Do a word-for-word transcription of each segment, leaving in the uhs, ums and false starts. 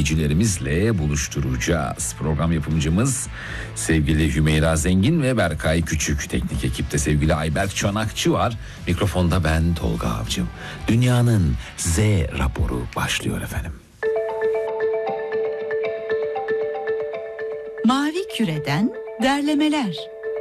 dinleyicilerimizle buluşturacağız. Program yapımcımız sevgili Hümeyra Zengin ve Berkay Küçük. Teknik ekipte sevgili Ayberk Çanakçı var. Mikrofonda ben Tolga Avcı. Dünyanın Z raporu başlıyor efendim. Mavi Küre'den derlemeler.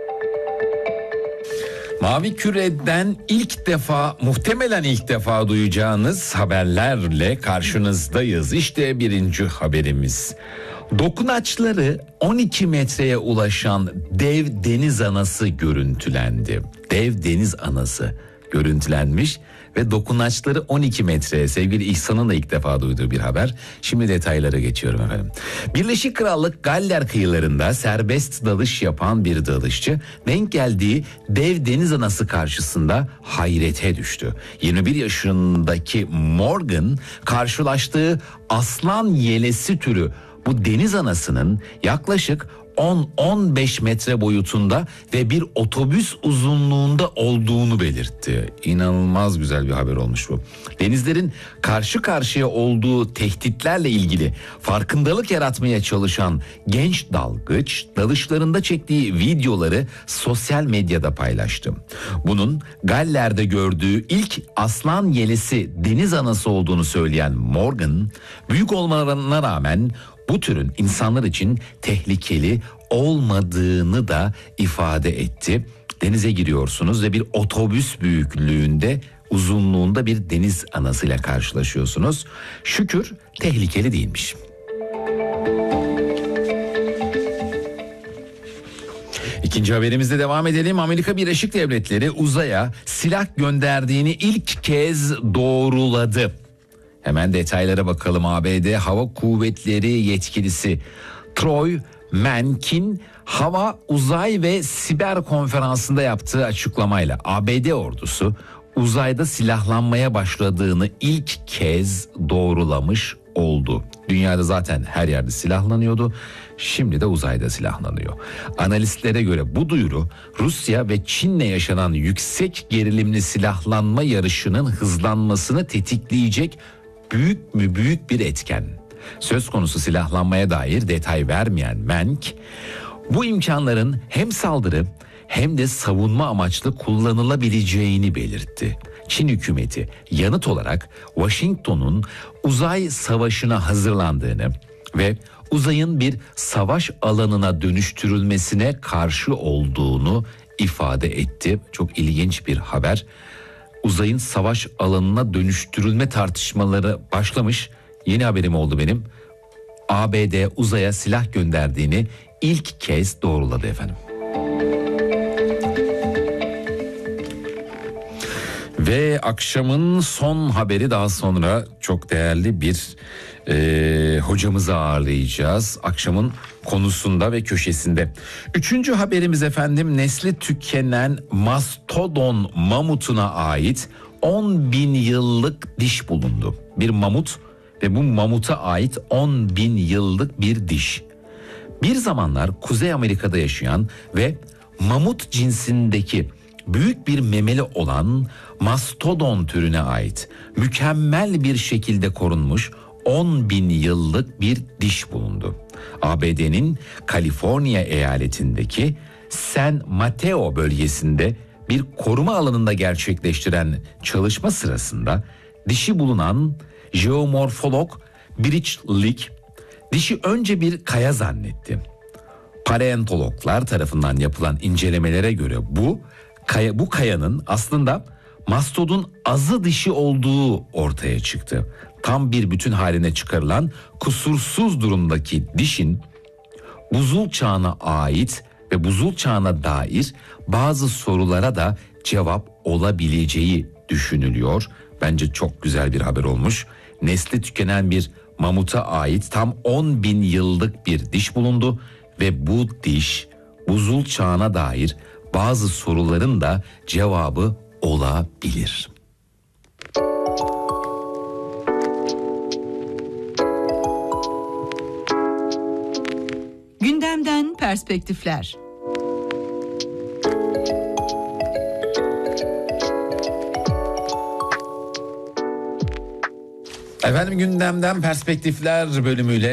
Mavi Küre'den ilk defa, muhtemelen ilk defa duyacağınız haberlerle karşınızdayız. İşte birinci haberimiz. Dokunaçları on iki metreye ulaşan dev deniz anası görüntülendi. Dev deniz anası görüntülenmiş ve dokunaçları on iki metreye. Sevgili İhsan'ın da ilk defa duyduğu bir haber. Şimdi detaylara geçiyorum efendim. Birleşik Krallık Galler kıyılarında serbest dalış yapan bir dalışçı denk geldiği dev deniz anası karşısında hayrete düştü. yirmi bir yaşındaki Morgan karşılaştığı aslan yelesi türü bu deniz anasının yaklaşık on on beş metre boyutunda ve bir otobüs uzunluğunda olduğunu belirtti. İnanılmaz güzel bir haber olmuş bu. Denizlerin karşı karşıya olduğu tehditlerle ilgili farkındalık yaratmaya çalışan genç dalgıç dalışlarında çektiği videoları sosyal medyada paylaştı. Bunun Galler'de gördüğü ilk aslan yelesi deniz anası olduğunu söyleyen Morgan, büyük olmalarına rağmen bu türün insanlar için tehlikeli olmadığını da ifade etti. Denize giriyorsunuz ve bir otobüs büyüklüğünde, uzunluğunda bir deniz anasıyla karşılaşıyorsunuz. Şükür tehlikeli değilmiş. İkinci haberimizde devam edelim. Amerika Birleşik Devletleri uzaya silah gönderdiğini ilk kez doğruladı. Hemen detaylara bakalım. A B D Hava Kuvvetleri yetkilisi Troy Menkin Hava, Uzay ve Siber Konferansı'nda yaptığı açıklamayla A B D ordusu uzayda silahlanmaya başladığını ilk kez doğrulamış oldu. Dünyada zaten her yerde silahlanıyordu. Şimdi de uzayda silahlanıyor. Analistlere göre bu duyuru Rusya ve Çin'le yaşanan yüksek gerilimli silahlanma yarışının hızlanmasını tetikleyecek büyük mü büyük bir etken. Söz konusu silahlanmaya dair detay vermeyen Menk, bu imkanların hem saldırı hem de savunma amaçlı kullanılabileceğini belirtti. Çin hükümeti yanıt olarak Washington'un uzay savaşına hazırlandığını ve uzayın bir savaş alanına dönüştürülmesine karşı olduğunu ifade etti. Çok ilginç bir haber. Uzayın savaş alanına dönüştürülme tartışmaları başlamış. Yeni haberim oldu benim. A B D uzaya silah gönderdiğini ilk kez doğruladı efendim. Ve akşamın son haberi, daha sonra çok değerli bir e, hocamızı ağırlayacağız. Akşamın konusunda ve köşesinde. Üçüncü haberimiz efendim, nesli tükenen mastodon mamutuna ait on bin yıllık diş bulundu. Bir mamut ve bu mamuta ait on bin yıllık bir diş. Bir zamanlar Kuzey Amerika'da yaşayan ve mamut cinsindeki büyük bir memeli olan mastodon türüne ait mükemmel bir şekilde korunmuş on bin yıllık bir diş bulundu. A B D'nin Kaliforniya eyaletindeki San Mateo bölgesinde bir koruma alanında gerçekleştiren çalışma sırasında dişi bulunan jeomorfolog Bridge Lick dişi önce bir kaya zannetti. Paleontologlar tarafından yapılan incelemelere göre bu kaya, bu kayanın aslında mastodon azı dişi olduğu ortaya çıktı. Tam bir bütün haline çıkarılan kusursuz durumdaki dişin buzul çağına ait ve buzul çağına dair bazı sorulara da cevap olabileceği düşünülüyor. Bence çok güzel bir haber olmuş. Nesli tükenen bir mamuta ait tam on bin yıllık bir diş bulundu ve bu diş buzul çağına dair bazı soruların da cevabı olabilir. Gündemden perspektifler. Efendim, gündemden perspektifler bölümüyle